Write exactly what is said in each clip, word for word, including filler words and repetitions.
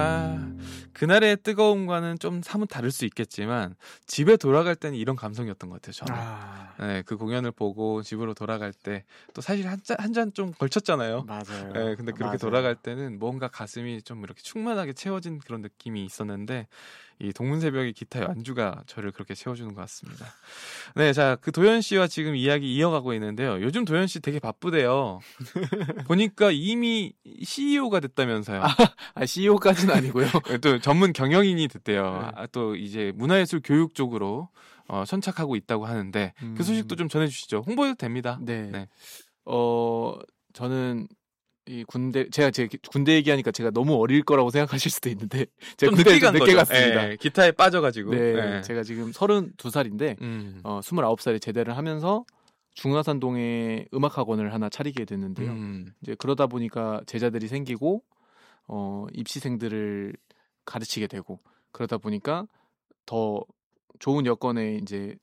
아, 그날의 뜨거움과는 좀 사뭇 다를 수 있겠지만 집에 돌아갈 때는 이런 감성이었던 것 같아요. 저는. 아, 네, 그 공연을 보고 집으로 돌아갈 때 또 사실 한 잔 한 잔 좀 걸쳤잖아요. 맞아요. 네, 근데 그렇게 맞아요. 돌아갈 때는 뭔가 가슴이 좀 이렇게 충만하게 채워진 그런 느낌이 있었는데 이 동문새벽의 기타 연주가 저를 그렇게 채워주는 것 같습니다. 네, 자, 그 도현 씨와 지금 이야기 이어가고 있는데요. 요즘 도현 씨 되게 바쁘대요. 보니까 이미 씨이오가 됐다면서요. 아, 씨이오까지는 아니고요. 또 전문 경영인이 됐대요. 네. 아, 또 이제 문화예술 교육 쪽으로 어, 선착하고 있다고 하는데 음. 그 소식도 좀 전해주시죠. 홍보해도 됩니다. 네. 네. 어, 저는 이 군대 제가 제 군대 얘기하니까 제가 너무 어릴 거라고 생각하실 수도 있는데 제가 좀 군대 늦게 좀 간 늦게 거죠. 갔습니다. 예, 기타에 빠져가지고. 네, 예. 제가 지금 서른두 살인데 음. 어, 스물아홉 살에 제대를 하면서 중화산동에 음악학원을 하나 차리게 됐는데요. 음. 이제 그러다 보니까 제자들이 생기고 어, 입시생들을 가르치게 되고 그러다 보니까 더 좋은 여건에 이제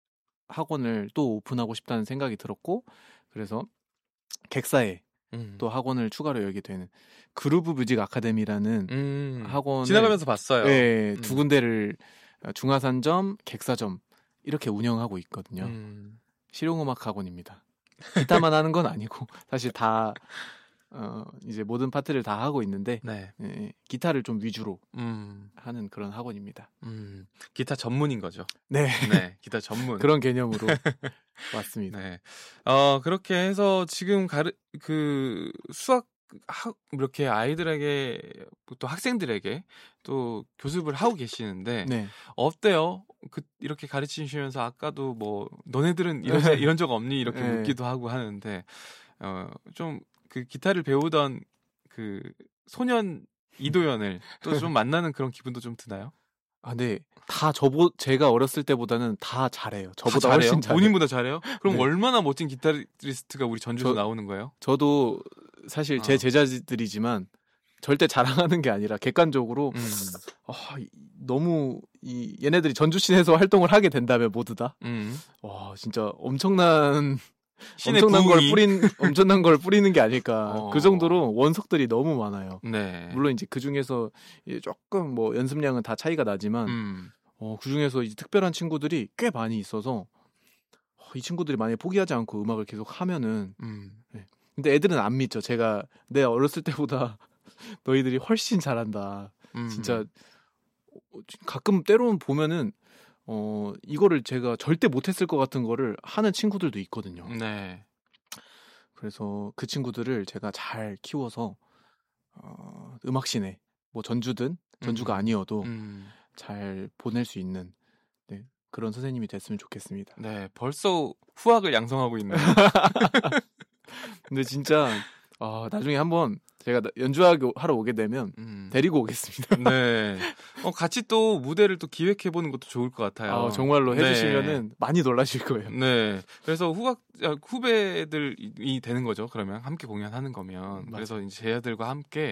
학원을 또 오픈하고 싶다는 생각이 들었고 그래서 객사에 음. 또 학원을 추가로 열게 되는 그루브 뮤직 아카데미라는 음. 학원을 지나가면서 봤어요. 네, 음. 두 군데를 중화산점, 객사점 이렇게 운영하고 있거든요. 음. 실용음악 학원입니다. 기타만 하는 건 아니고 사실 다 어, 이제 모든 파트를 다 하고 있는데 네. 예, 기타를 좀 위주로 음. 하는 그런 학원입니다. 음. 기타 전문인 거죠. 네, 네. 기타 전문. 그런 개념으로 왔습니다. 네. 어, 그렇게 해서 지금 가르, 그, 수학, 학, 이렇게 아이들에게, 또 학생들에게 또 교습을 하고 계시는데, 네. 어때요? 그, 이렇게 가르치시면서 아까도 뭐, 너네들은 이런, 이런 적 없니? 이렇게 네. 묻기도 하고 하는데, 어, 좀, 그 기타를 배우던 그 소년 이도현을 또 좀 만나는 그런 기분도 좀 드나요? 아, 네. 다 저보 제가 어렸을 때보다는 다 잘해요. 저보다 다 잘해요? 훨씬 잘해요. 본인보다 잘해요? 그럼 네. 얼마나 멋진 기타리스트가 우리 전주에서 저- 나오는 거예요? 저도 사실 제 어. 제자들이지만 절대 자랑하는 게 아니라 객관적으로 음. 아, 이- 너무 이 얘네들이 전주시내에서 활동을 하게 된다면 모두 다 음. 와, 진짜 엄청난 신의 엄청난 걸 부흥이. 뿌린 엄청난 걸 뿌리는 게 아닐까. 어. 그 정도로 원석들이 너무 많아요. 네. 물론 이제 그 중에서 조금 뭐 연습량은 다 차이가 나지만 음. 어, 그 중에서 이제 특별한 친구들이 꽤 많이 있어서 어, 이 친구들이 만약에 포기하지 않고 음악을 계속 하면은 음. 근데 애들은 안 믿죠. 제가 내 어렸을 때보다 너희들이 훨씬 잘한다. 음. 진짜 어, 가끔 때로는 보면은 어, 이거를 제가 절대 못했을 것 같은 거를 하는 친구들도 있거든요. 네. 그래서 그 친구들을 제가 잘 키워서 어, 음악신에 뭐 전주든 전주가 음. 아니어도 음. 잘 보낼 수 있는 네, 그런 선생님이 됐으면 좋겠습니다. 네. 벌써 후학을 양성하고 있네요. 근데 진짜 아, 나중에 한번 제가 연주하러 하러 오게 되면 음. 데리고 오겠습니다. 네. 어, 같이 또 무대를 또 기획해 보는 것도 좋을 것 같아요. 아, 정말로 네. 해주시면은 많이 놀라실 거예요. 네. 그래서 후학 아, 후배들이 되는 거죠. 그러면 함께 공연하는 거면. 맞아요. 그래서 이제 제자들과 함께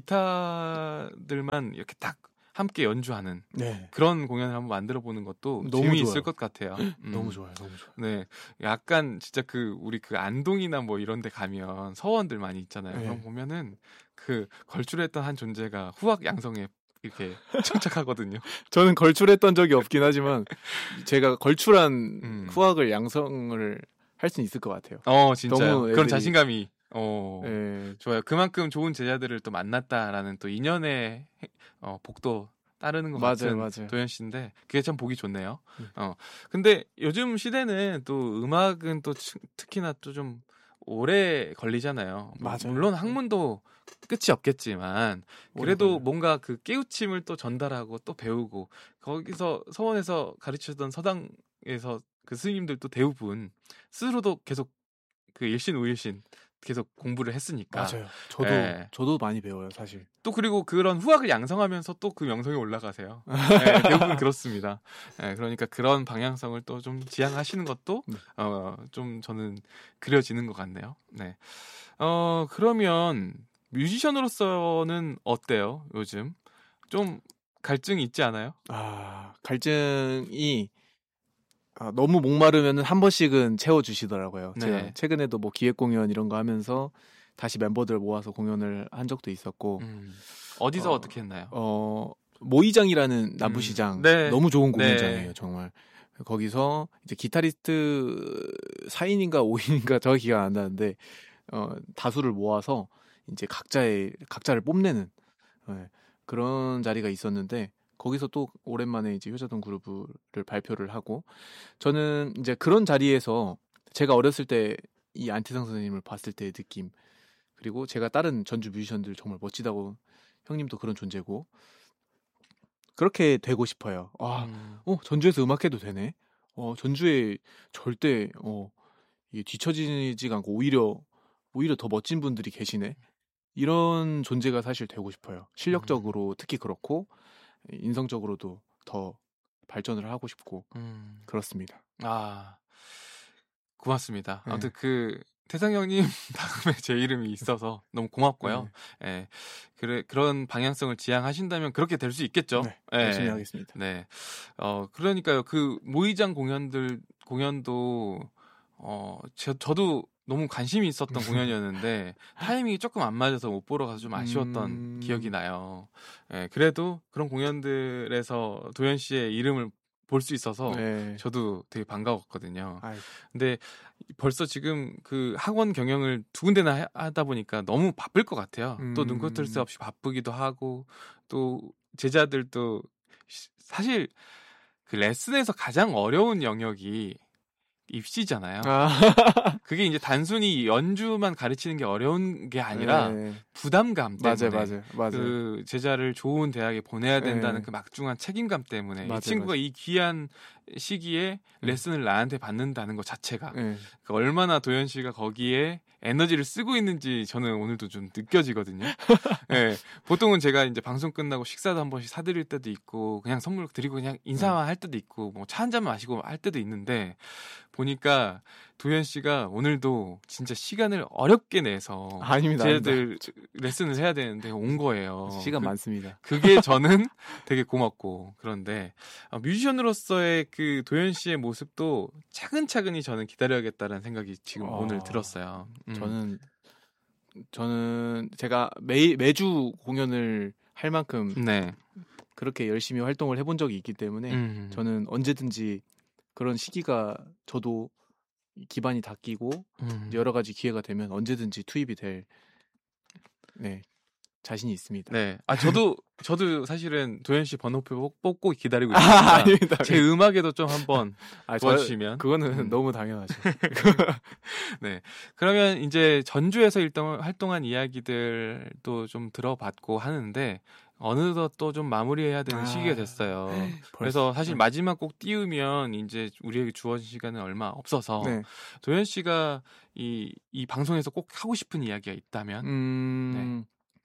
기타들만 이렇게 딱 함께 연주하는 네. 그런 공연을 한번 만들어 보는 것도 너무 재미있을 좋아요. 것 같아요. 음. 너무 좋아요. 너무 좋아요. 네. 약간 진짜 그 우리 그 안동이나 뭐 이런 데 가면 서원들 많이 있잖아요. 네. 그럼 보면은 그 걸출했던 한 존재가 후학 양성에 이렇게 정착하거든요. 저는 걸출했던 적이 없긴 하지만 제가 걸출한 음. 후학을 양성을 할 수는 있을 것 같아요. 어, 진짜요. 너무 그런 애들이- 자신감이 어. 네. 좋아요. 그만큼 좋은 제자들을 또 만났다라는 또 인연의 어, 복도 따르는 것 맞아요, 같은 맞아요. 도현 씨인데 그게 참 보기 좋네요. 음. 어. 근데 요즘 시대는 또 음악은 또 치- 특히나 또 좀 오래 걸리잖아요. 맞아요. 물론 학문도 끝이 없겠지만 그래도 오래 걸려요. 뭔가 그 깨우침을 또 전달하고 또 배우고 거기서 서원에서 가르치던 서당에서 그 스님들도 대부분 스스로도 계속 그 일신 우일신 계속 공부를 했으니까 맞아요. 저도 예. 저도 많이 배워요, 사실. 또 그리고 그런 후학을 양성하면서 또 그 명성에 올라가세요. 예, 대부분 그렇습니다. 예, 그러니까 그런 방향성을 또 좀 지향하시는 것도 네. 어, 좀 저는 그려지는 것 같네요. 네. 어, 그러면 뮤지션으로서는 어때요? 요즘 좀 갈증이 있지 않아요? 아, 갈증이 아, 너무 목마르면은 한 번씩은 채워주시더라고요. 네. 제가 최근에도 뭐 기획 공연 이런 거 하면서 다시 멤버들 모아서 공연을 한 적도 있었고, 음. 어디서 어, 어떻게 했나요? 어, 모이장이라는 남부시장 음, 네. 너무 좋은 네. 공연장이에요, 정말. 거기서 이제 기타리스트 사 인인가 오 인인가 저 기억 안 나는데 어, 다수를 모아서 이제 각자의 각자를 뽐내는 네, 그런 자리가 있었는데 거기서 또 오랜만에 이제 효자동 그루브를 발표를 하고 저는 이제 그런 자리에서 제가 어렸을 때 이 안태상 선생님을 봤을 때의 느낌 그리고 제가 다른 전주 뮤지션들 정말 멋지다고 형님도 그런 존재고 그렇게 되고 싶어요. 아, 음. 어 전주에서 음악해도 되네. 어 전주에 절대 어 이게 뒤처지지가 않고 오히려 오히려 더 멋진 분들이 계시네. 이런 존재가 사실 되고 싶어요. 실력적으로 음. 특히 그렇고 인성적으로도 더 발전을 하고 싶고 음. 그렇습니다. 아, 고맙습니다. 네. 아무튼 그 태상 형님 다음에 제 이름이 있어서 너무 고맙고요. 네. 예, 그래 그런 방향성을 지향하신다면 그렇게 될 수 있겠죠. 네, 예. 열심히 하겠습니다. 네, 어 그러니까요. 그 모의장 공연들 공연도 어 저, 저도 너무 관심이 있었던 공연이었는데 타이밍이 조금 안 맞아서 못 보러 가서 좀 아쉬웠던 음... 기억이 나요. 예, 그래도 그런 공연들에서 도현 씨의 이름을 볼 수 있어서 네. 저도 되게 반가웠거든요. 아이고. 근데 벌써 지금 그 학원 경영을 두 군데나 하- 하다 보니까 너무 바쁠 것 같아요. 음... 또 눈코 뜰 새 없이 바쁘기도 하고 또 제자들도 시- 사실 그 레슨에서 가장 어려운 영역이 입시잖아요. 아. 그게 이제 단순히 연주만 가르치는 게 어려운 게 아니라 네. 부담감 때문에 맞아요, 맞아요, 맞아요. 그 제자를 좋은 대학에 보내야 된다는 네. 그 막중한 책임감 때문에 맞아요, 이 친구가 맞아요. 이 귀한 시기에 네. 레슨을 나한테 받는다는 것 자체가 네. 그 얼마나 도현 씨가 거기에 에너지를 쓰고 있는지 저는 오늘도 좀 느껴지거든요. 네, 보통은 제가 이제 방송 끝나고 식사도 한 번씩 사드릴 때도 있고 그냥 선물 드리고 그냥 인사만 할 때도 있고 뭐 차 한 잔 마시고 할 때도 있는데 보니까 도현 씨가 오늘도 진짜 시간을 어렵게 내서 아닙니다, 쟤들 레슨을 해야 되는데 온 거예요. 시간 그, 많습니다. 그게 저는 되게 고맙고 그런데 어, 뮤지션으로서의 그 도현 씨의 모습도 차근차근히 저는 기다려야겠다는 생각이 지금 어, 오늘 들었어요. 음. 저는 저는 제가 매 매주 공연을 할 만큼 네. 그렇게 열심히 활동을 해본 적이 있기 때문에 음. 저는 언제든지 그런 시기가 저도 기반이 닦이고 음. 여러 가지 기회가 되면 언제든지 투입이 될 네, 자신이 있습니다. 네. 아 저도 저도 사실은 도현 씨 번호표 뽑고 기다리고 아, 있습니다. 아닙니다. 제 음악에도 좀 한번 아, 도와주시면. 그거는 음. 너무 당연하죠. 네. 그러면 이제 전주에서 일동 활동한 이야기들도 좀 들어봤고 하는데 어느덧 또 좀 마무리해야 되는 아, 시기가 됐어요. 벌써. 그래서 사실 마지막 곡 띄우면 이제 우리에게 주어진 시간은 얼마 없어서 네. 도현 씨가 이, 이 방송에서 꼭 하고 싶은 이야기가 있다면 음,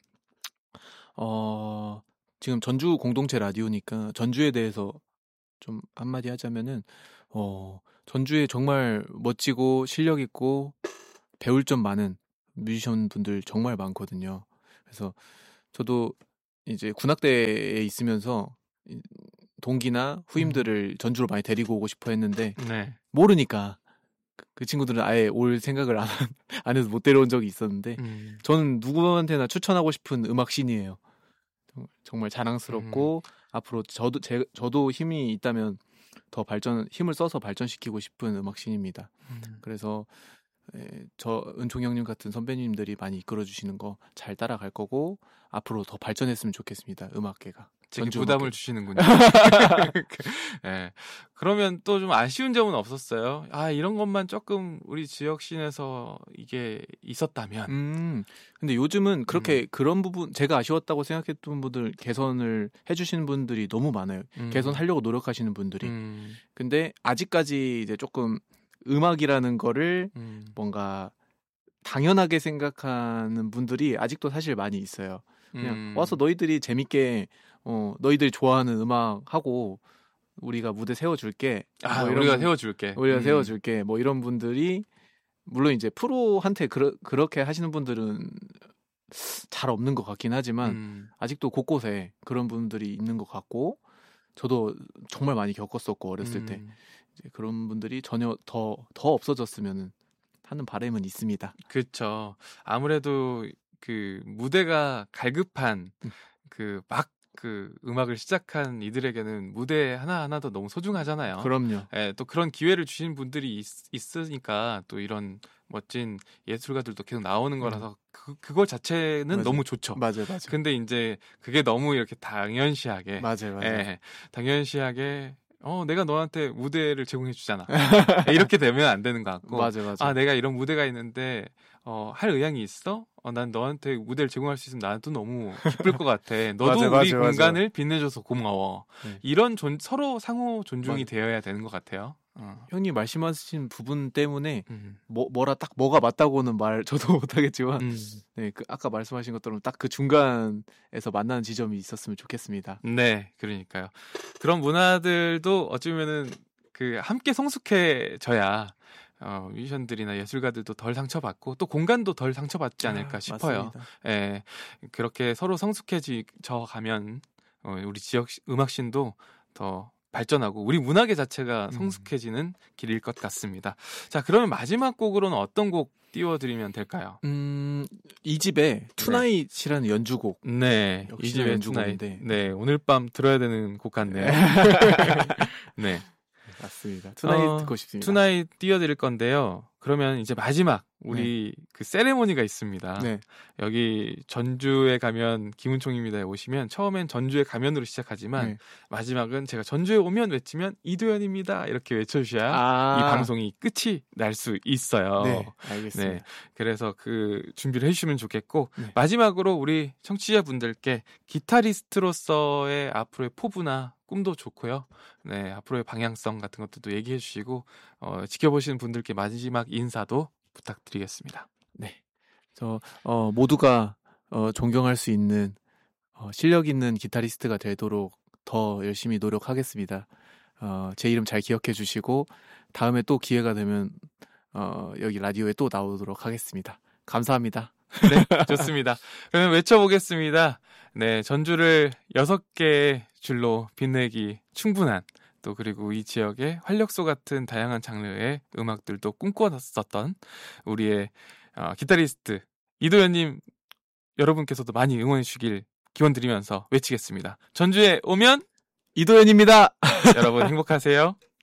어, 지금 전주 공동체 라디오니까 전주에 대해서 좀 한마디 하자면은 어, 전주에 정말 멋지고 실력 있고 배울 점 많은 뮤지션 분들 정말 많거든요. 그래서 저도 이제 군악대에 있으면서 이- 동기나 후임들을 전주로 많이 데리고 오고 싶어 했는데 네. 모르니까 그- 그 친구들은 아예 올 생각을 안, 안 해서 못 데려온 적이 있었는데 음. 저는 누구한테나 추천하고 싶은 음악신이에요. 정- 정말 자랑스럽고 앞으로 저도 제, 저도 힘이 있다면 더 발전 힘을 써서 발전시키고 싶은 음악신입니다. 음. 그래서 에, 저 은총 형님 같은 선배님들이 많이 이끌어 주시는 거 잘 따라갈 거고 앞으로 더 발전했으면 좋겠습니다. 음악계가. 되게 전주 부담을 음악계. 주시는군요. 네. 그러면 또 좀 아쉬운 점은 없었어요? 아, 이런 것만 조금 우리 지역 씬에서 이게 있었다면. 음. 근데 요즘은 그렇게 음. 그런 부분 제가 아쉬웠다고 생각했던 분들 개선을 해 주시는 분들이 너무 많아요. 음. 개선하려고 노력하시는 분들이. 음. 근데 아직까지 이제 조금 음악이라는 거를 음. 뭔가 당연하게 생각하는 분들이 아직도 사실 많이 있어요. 그냥 음. 와서 너희들이 재밌게 어 너희들이 좋아하는 음악 하고 우리가 무대 세워줄게. 아, 뭐 이런 우리가 분- 세워줄게. 우리가 음. 세워줄게. 뭐 이런 분들이 물론 이제 프로한테 그러, 그렇게 하시는 분들은 잘 없는 것 같긴 하지만 음. 아직도 곳곳에 그런 분들이 있는 것 같고 저도 정말 많이 겪었었고 어렸을 때 음. 이제 그런 분들이 전혀 더 더 없어졌으면 하는 바람은 있습니다. 그렇죠. 아무래도 그 무대가 갈급한 음. 그 막 그 음악을 시작한 이들에게는 무대 하나하나도 너무 소중하잖아요. 그럼요. 예, 또 그런 기회를 주신 분들이 있, 있으니까 또 이런 멋진 예술가들도 계속 나오는 거라서 음. 그 그거 자체는 맞아요. 너무 좋죠. 맞아요, 맞아요. 근데 이제 그게 너무 이렇게 당연시하게, 맞아요, 맞아요. 예, 당연시하게 어 내가 너한테 무대를 제공해 주잖아. 이렇게 되면 안 되는 것 같고, 맞아요, 맞아요. 아 내가 이런 무대가 있는데 어, 할 의향이 있어? 어, 난 너한테 무대를 제공할 수 있으면 나도 너무 기쁠 것 같아. 너도 맞아, 우리 맞아, 공간을 맞아. 빛내줘서 고마워. 네. 이런 존, 서로 상호 존중이 맞아. 되어야 되는 것 같아요. 어. 형님 말씀하신 부분 때문에 음. 뭐 뭐라 딱 뭐가 맞다고는 말 저도 못하겠지만, 음. 네, 그 아까 말씀하신 것처럼 딱 그 중간에서 만나는 지점이 있었으면 좋겠습니다. 네, 그러니까요. 그런 문화들도 어쩌면은 그 함께 성숙해져야. 어, 뮤지션들이나 예술가들도 덜 상처받고 또 공간도 덜 상처받지 않을까 아, 싶어요. 예, 그렇게 서로 성숙해져 가면 어, 우리 지역 음악씬도 더 발전하고 우리 문화계 자체가 성숙해지는 음. 길일 것 같습니다. 자, 그러면 마지막 곡으로는 어떤 곡 띄워드리면 될까요? 음, 이 집에 투나잇이라는 네. 연주곡. 네, 이 집의 연주곡인데, 네, 오늘 밤 들어야 되는 곡 같네요. 네. 맞습니다. 투나잇 어, 듣고 싶습니다. 투나잇 띄워드릴 건데요. 그러면 이제 마지막 우리 네. 그 세레모니가 있습니다. 네. 여기 전주에 가면 김은총입니다에 오시면 처음엔 전주에 가면으로 시작하지만 네. 마지막은 제가 전주에 오면 외치면 이도현입니다 이렇게 외쳐주셔야 아~ 이 방송이 끝이 날 수 있어요. 네, 알겠습니다. 네, 그래서 그 준비를 해주시면 좋겠고 네. 마지막으로 우리 청취자분들께 기타리스트로서의 앞으로의 포부나 꿈도 좋고요. 네, 앞으로의 방향성 같은 것들도 얘기해 주시고 어, 지켜보시는 분들께 마지막 인사도 부탁드리겠습니다. 네, 저 어, 모두가 어, 존경할 수 있는 어, 실력 있는 기타리스트가 되도록 더 열심히 노력하겠습니다. 어, 제 이름 잘 기억해 주시고 다음에 또 기회가 되면 어, 여기 라디오에 또 나오도록 하겠습니다. 감사합니다. 네, 좋습니다. 그러면 외쳐보겠습니다. 네, 전주를 여섯 개의 줄로 빛내기 충분한 또 그리고 이 지역의 활력소 같은 다양한 장르의 음악들도 꿈꿔왔었던 우리의 어, 기타리스트 이도현님 여러분께서도 많이 응원해 주시길 기원드리면서 외치겠습니다. 전주에 오면 이도현입니다. 여러분 행복하세요.